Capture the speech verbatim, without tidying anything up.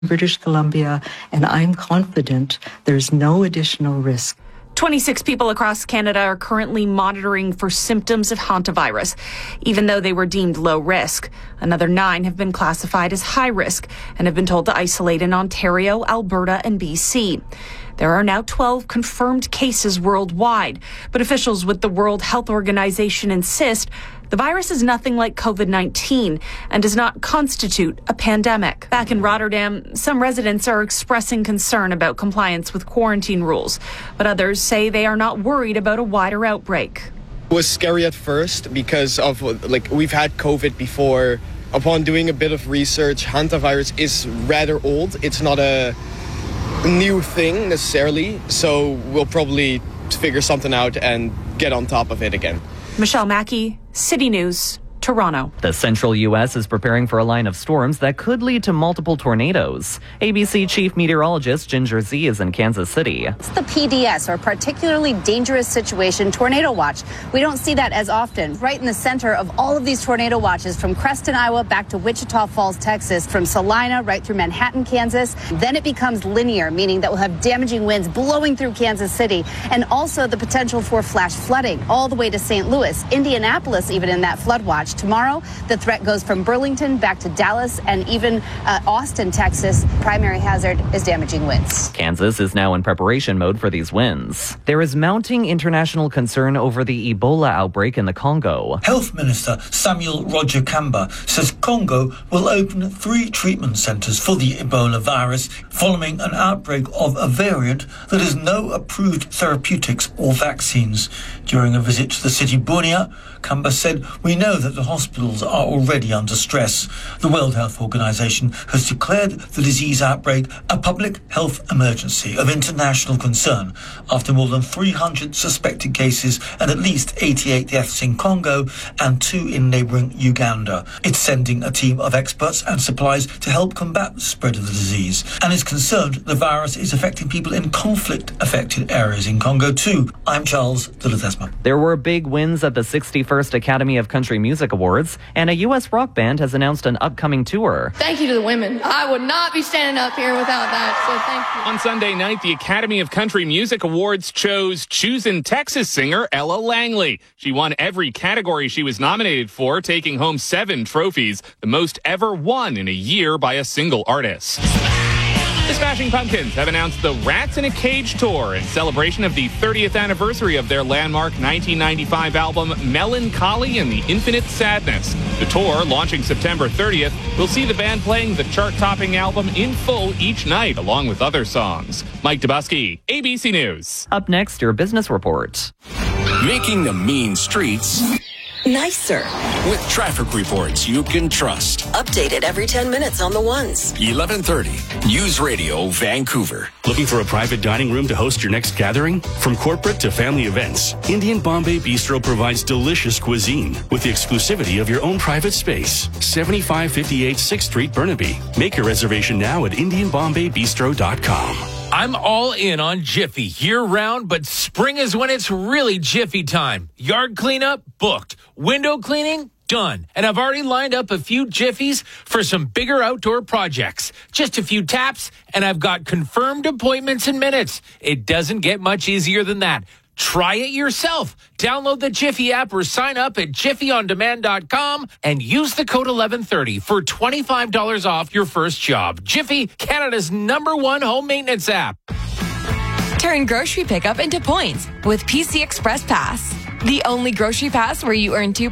British Columbia, and I'm confident there's no additional risk. twenty-six people across Canada are currently monitoring for symptoms of hantavirus, even though they were deemed low risk. Another nine have been classified as high risk and have been told to isolate in Ontario, Alberta, and B C. There are now twelve confirmed cases worldwide, but officials with the World Health Organization insist the virus is nothing like COVID nineteen and does not constitute a pandemic. Back in Rotterdam, some residents are expressing concern about compliance with quarantine rules, but others say they are not worried about a wider outbreak. It was scary at first because of, like, we've had COVID before. Upon doing a bit of research, hantavirus is rather old. It's not a new thing necessarily, so we'll probably figure something out and get on top of it again. Michelle Mackey, City News, Toronto. The central U S is preparing for a line of storms that could lead to multiple tornadoes. A B C Chief Meteorologist Ginger Z is in Kansas City. It's the P D S, or Particularly Dangerous Situation Tornado Watch. We don't see that as often. Right in the center of all of these tornado watches, from Creston, Iowa, back to Wichita Falls, Texas, from Salina right through Manhattan, Kansas. Then it becomes linear, meaning that we'll have damaging winds blowing through Kansas City, and also the potential for flash flooding all the way to Saint Louis, Indianapolis, even in that flood watch. Tomorrow, the threat goes from Burlington back to Dallas and even uh, Austin, Texas. Primary hazard is damaging winds. Kansas is now in preparation mode for these winds. There is mounting international concern over the Ebola outbreak in the Congo. Health Minister Samuel Roger Kamba says Congo will open three treatment centres for the Ebola virus following an outbreak of a variant that has no approved therapeutics or vaccines. During a visit to the city Bunia, Kamba said, "We know that the hospitals are already under stress. The World Health Organization has declared the disease outbreak a public health emergency of international concern after more than three hundred suspected cases and at least eighty-eight deaths in Congo and two in neighbouring Uganda. It's sending a team of experts and supplies to help combat the spread of the disease and is concerned the virus is affecting people in conflict-affected areas in Congo too." I'm Charles de Ledesma. There were big wins at the sixty-first Academy of Country Music Awards, and a U S rock band has announced an upcoming tour. Thank you to the women. I would not be standing up here without that, so thank you. On Sunday night, the Academy of Country Music Awards chose Choosin' Texas singer Ella Langley. She won every category she was nominated for, taking home seven trophies, the most ever won in a year by a single artist. The Smashing Pumpkins have announced the Rats in a Cage tour in celebration of the thirtieth anniversary of their landmark nineteen ninety-five album Melancholy and the Infinite Sadness. The tour, launching September thirtieth, will see the band playing the chart-topping album in full each night, along with other songs. Mike Dubusky, A B C News. Up next, your business report. Making the mean streets nicer with traffic reports you can trust. Updated every ten minutes on the ones. eleven thirty News Radio Vancouver. Looking for a private dining room to host your next gathering? From corporate to family events, Indian Bombay Bistro provides delicious cuisine with the exclusivity of your own private space. seventy-five fifty-eight sixth Street, Burnaby. Make your reservation now at indian bombay bistro dot com. I'm all in on Jiffy year-round, but spring is when it's really Jiffy time. Yard cleanup? Booked. Window cleaning? Done. And I've already lined up a few Jiffies for some bigger outdoor projects. Just a few taps, and I've got confirmed appointments in minutes. It doesn't get much easier than that. Try it yourself. Download the Jiffy app or sign up at jiffy on demand dot com and use the code eleven thirty for twenty-five dollars off your first job. Jiffy, Canada's number one home maintenance app. Turn grocery pickup into points with P C Express Pass. The only grocery pass where you earn two